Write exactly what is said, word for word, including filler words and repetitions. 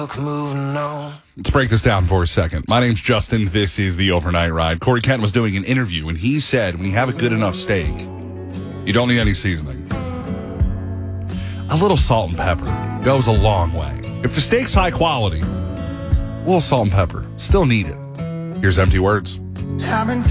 fuck moving on. Let's break this down for a second. My name's Justin. This is The Overnight Ride. Corey Kent was doing an interview, and he said when you have a good enough steak, you don't need any seasoning. A little salt and pepper goes a long way. If the steak's high quality, a little salt and pepper, still need it. Here's Empty Words. I've been